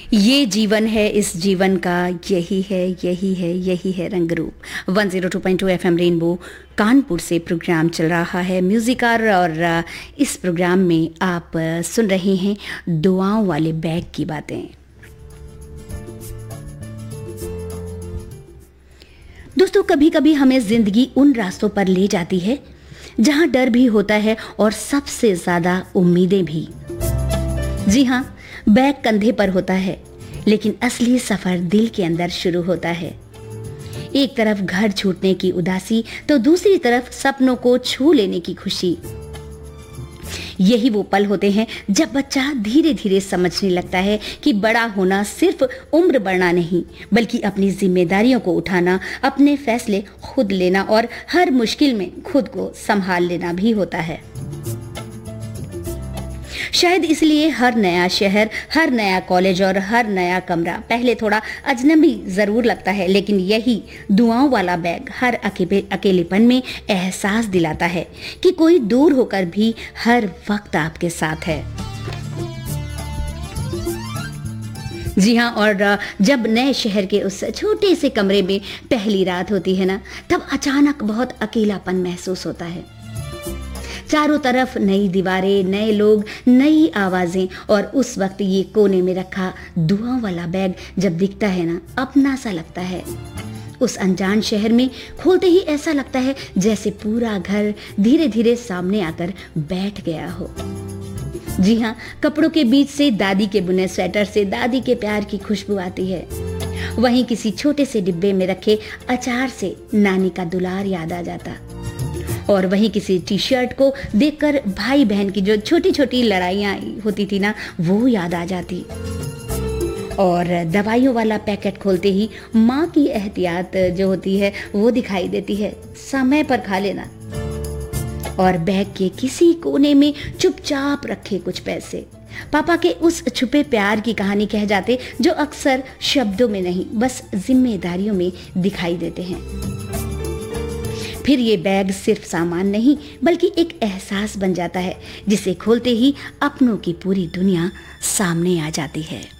ये जीवन है, इस जीवन का यही है, यही है, यही है रंग रूप। 102.2 एफएम रेनबो कानपुर से प्रोग्राम चल रहा है म्यूजिकार, और इस प्रोग्राम में आप सुन रहे हैं दुआओं वाले बैग की बातें। दोस्तों, कभी कभी हमें जिंदगी उन रास्तों पर ले जाती है जहां डर भी होता है और सबसे ज्यादा उम्मीदें भी। जी हाँ, बैग कंधे पर होता है, लेकिन असली सफर दिल के अंदर शुरू होता है। एक तरफ घर छूटने की उदासी, तो दूसरी तरफ सपनों को छू लेने की खुशी। यही वो पल होते हैं जब बच्चा धीरे धीरे समझने लगता है कि बड़ा होना सिर्फ उम्र बढ़ना नहीं, बल्कि अपनी जिम्मेदारियों को उठाना, अपने फैसले खुद लेना और हर मुश्किल में खुद को संभाल लेना भी होता है। शायद इसलिए हर नया शहर, हर नया कॉलेज और हर नया कमरा पहले थोड़ा अजनबी जरूर लगता है, लेकिन यही दुआओं वाला बैग हर अकेलेपन में एहसास दिलाता है कि कोई दूर होकर भी हर वक्त आपके साथ है। जी हाँ, और जब नए शहर के उस छोटे से कमरे में पहली रात होती है ना, तब अचानक बहुत अकेलापन महसूस होता है। चारों तरफ नई दीवारें, नए लोग, नई आवाजें, और उस वक्त ये कोने में रखा दुआओं वाला बैग जब दिखता है ना, अपना सा लगता है। उस अनजान शहर में खोलते ही ऐसा लगता है जैसे पूरा घर धीरे धीरे सामने आकर बैठ गया हो। जी हाँ, कपड़ों के बीच से दादी के बुने स्वेटर से दादी के प्यार की खुशबू आती है। वहीं किसी छोटे से डिब्बे में रखे अचार से नानी का दुलार याद आ जाता, और वहीं किसी टी शर्ट को देखकर भाई बहन की जो छोटी छोटी लड़ाइयाँ होती थी ना, वो याद आ जाती। और दवाइयों वाला पैकेट खोलते ही माँ की एहतियात जो होती है वो दिखाई देती है, समय पर खा लेना। और बैग के किसी कोने में चुपचाप रखे कुछ पैसे पापा के उस छुपे प्यार की कहानी कह जाते, जो अक्सर शब्दों में नहीं, बस जिम्मेदारियों में दिखाई देते हैं। फिर ये बैग सिर्फ सामान नहीं, बल्कि एक एहसास बन जाता है, जिसे खोलते ही अपनों की पूरी दुनिया सामने आ जाती है।